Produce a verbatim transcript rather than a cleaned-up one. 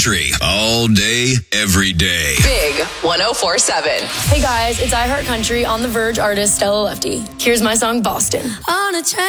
country all day, every day. Big one oh four seven. Hey guys, it's I Heart Country on the Verge artist Stella Lefty. Here's my song Boston. On a train.